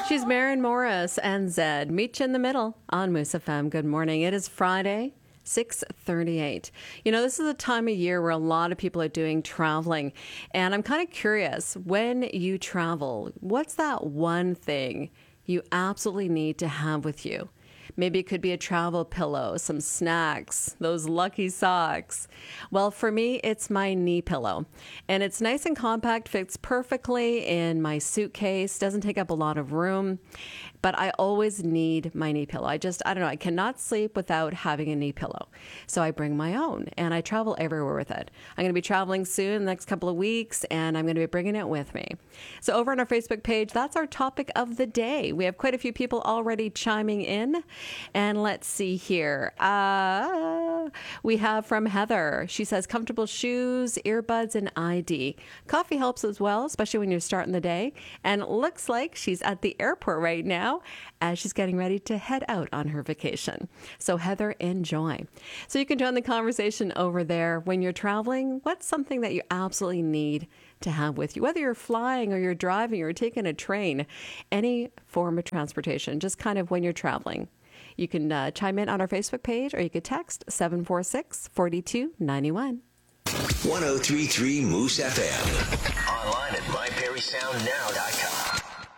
She's Maren Morris and Zed. Meet you in the middle on Moose FM. Good morning. It is Friday, 6:38. You know, this is a time of year where a lot of people are doing traveling. And I'm kind of curious, when you travel, what's that one thing you absolutely need to have with you? Maybe it could be a travel pillow, some snacks, those lucky socks. Well, for me, it's my knee pillow. And it's nice and compact, fits perfectly in my suitcase, doesn't take up a lot of room. But I always need my knee pillow. I don't know, I cannot sleep without having a knee pillow. So I bring my own and I travel everywhere with it. I'm going to be traveling soon, the next couple of weeks, and I'm going to be bringing it with me. So over on our Facebook page, that's our topic of the day. We have quite a few people already chiming in. And let's see here. We have from Heather. She says comfortable shoes, earbuds, and ID. Coffee helps as well, especially when you're starting the day. And it looks like she's at the airport right now as she's getting ready to head out on her vacation. So Heather, enjoy. So you can join the conversation over there. When you're traveling, what's something that you absolutely need to have with you? Whether you're flying or you're driving or taking a train, any form of transportation, just kind of when you're traveling. You can chime in on our Facebook page or you could text 746-4291. 1033 Moose FM. Online at myperrysoundnow.com.